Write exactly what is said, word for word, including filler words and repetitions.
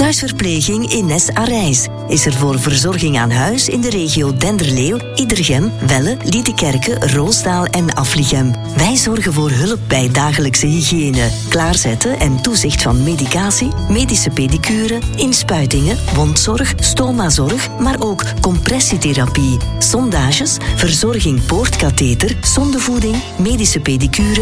Thuisverpleging Ines Arijs is er voor verzorging aan huis in de regio Denderleeuw, Iedergem, Welle, Liedekerke, Roosdaal en Aflichem. Wij zorgen voor hulp bij dagelijkse hygiëne, klaarzetten en toezicht van medicatie, medische pedicure, inspuitingen, wondzorg, stomazorg, maar ook compressietherapie, sondages, verzorging poortkatheter, zondevoeding, medische pedicure